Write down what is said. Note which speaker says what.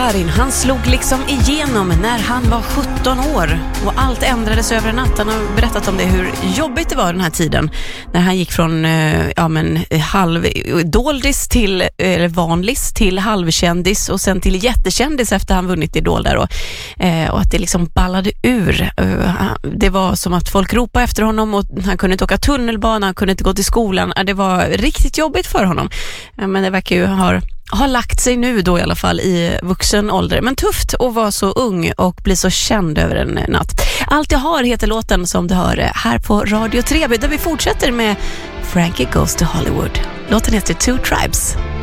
Speaker 1: Darin, han slog liksom igenom när han var 17 år och allt ändrades över en natt. Han har berättat om det, hur jobbigt det var den här tiden när han gick från doldis till vanlis till halvkändis och sen till jättekändis efter han vunnit Idol där och att det liksom ballade ur. Det var som att folk ropade efter honom och han kunde inte åka tunnelbana, han kunde inte gå till skolan. Det var riktigt jobbigt för honom. Men det verkar ju har lagt sig nu då i alla fall i vuxen ålder. Men tufft att vara så ung och bli så känd över en natt. Allt jag har heter låten som du hör här på Radio 3, där vi fortsätter med Frankie Goes to Hollywood. Låten heter Two Tribes.